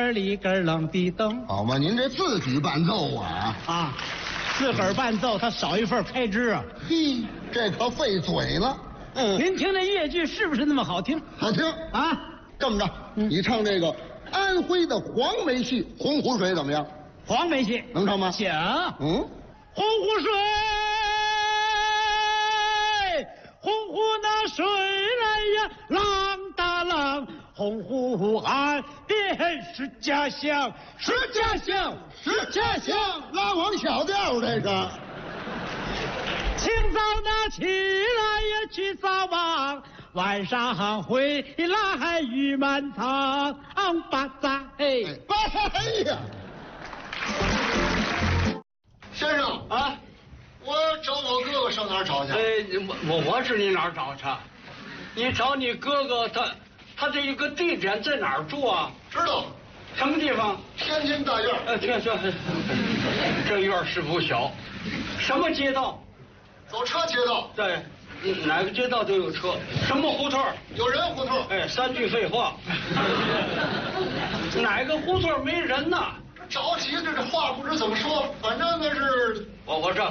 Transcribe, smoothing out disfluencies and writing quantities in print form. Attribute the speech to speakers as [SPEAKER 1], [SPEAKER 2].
[SPEAKER 1] 儿里根楞的噔。
[SPEAKER 2] 好嘛，您这自己伴奏啊？
[SPEAKER 1] 啊，自个儿伴奏，它少一份开支啊。
[SPEAKER 2] 嘿，这可费嘴了。
[SPEAKER 1] 您听这越剧是不是那么好听？
[SPEAKER 2] 好听
[SPEAKER 1] 啊！
[SPEAKER 2] 这么着，你唱这个安徽的黄梅戏《洪湖水》怎么样？
[SPEAKER 1] 黄梅戏
[SPEAKER 2] 能唱吗？
[SPEAKER 1] 行。洪湖水，洪湖那水来呀，浪大浪，洪湖岸边是家乡，是家乡，
[SPEAKER 2] 是家乡，拉王小调这个。
[SPEAKER 1] 清早那起来呀去撒网，晚上回来雨满仓，巴扎嘿。
[SPEAKER 2] 哎呀，先生
[SPEAKER 3] 啊，
[SPEAKER 2] 我找我哥哥上哪儿找去？
[SPEAKER 3] 我知你哪儿找去？你找你哥哥，他这一个地点在哪儿住啊？
[SPEAKER 2] 知道，
[SPEAKER 3] 什么地方？
[SPEAKER 2] 天津大院。
[SPEAKER 3] 这院是不小，什么街道？
[SPEAKER 2] 走车街道。
[SPEAKER 3] 对，哪个街道都有车。什么胡同？
[SPEAKER 2] 有人胡同。
[SPEAKER 3] 哎，3句废话。哪个胡同没人呐？
[SPEAKER 2] 着急，这话不知怎么说，反正那是
[SPEAKER 3] 我这。